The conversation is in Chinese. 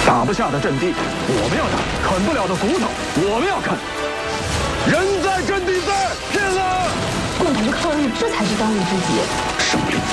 打不下的阵地，我们要打；啃不了的骨头，我们要啃。人在阵地在，骗了！ 共同抗日，这才是当务之急。 胜利